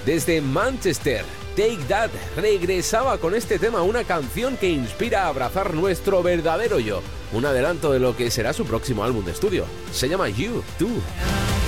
Desde Manchester, Take That regresaba con este tema, una canción que inspira a abrazar nuestro verdadero yo. Un adelanto de lo que será su próximo álbum de estudio. Se llama You, Too.